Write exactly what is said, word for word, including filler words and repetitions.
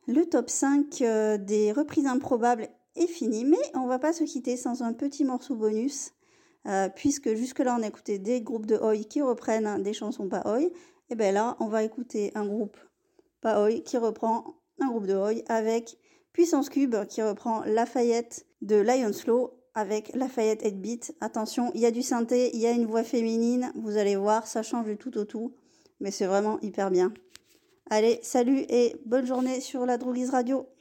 Le top cinq euh, des reprises improbables est fini, mais on va pas se quitter sans un petit morceau bonus, euh, puisque jusque-là on a écouté des groupes de Oi qui reprennent des chansons pas Oi, et bien là on va écouter un groupe pas Oi qui reprend un groupe de Oi avec Puissance Cube qui reprend Lafayette de Lion Slow avec Lafayette eight bit. Attention, il y a du synthé, il y a une voix féminine, vous allez voir, ça change du tout au tout, mais c'est vraiment hyper bien. Allez, salut et bonne journée sur la Droguise Radio.